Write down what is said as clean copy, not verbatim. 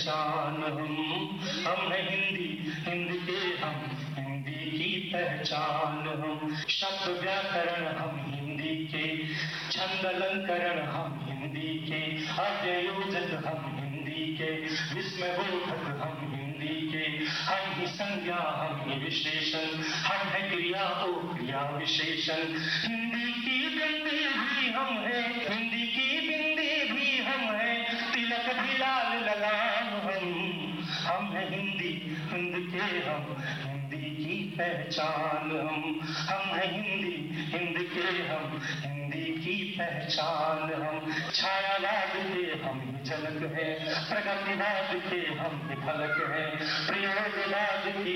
पहचान हम है हिंदी, हिंद के हम, हिंदी की पहचान हम। शब्द व्याकरण हम हिंदी के, छंद अलंकरण हम हिंदी के, अव्ययोजक हम हिंदी के, विस्मय बोधक हम हिंदी के। हम ही संज्ञा हम ही विशेषण, हम है क्रिया ओ क्रिया विशेषण। हिंदी की बिंदी भी हम है, हिंदी की बिंदी भी हम है, तिलक भी लाल ललाम हम है हिंदी, हिंद के हम, हिंदी की पहचान हम है हिंदी, हिंद के हम, हिंदी की पहचान हम। छायावाद के हम झलक है, प्रगतिवाद के हम फलक है, प्रयोगवाद की